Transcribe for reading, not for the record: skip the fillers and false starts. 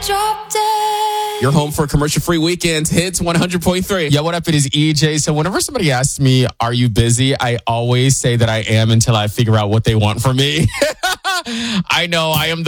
You're home for commercial-free weekends. Hits 100.3. Yeah, what up? It is EJ. So whenever somebody asks me, are you busy? I always say that I am until I figure out what they want from me. I know I am the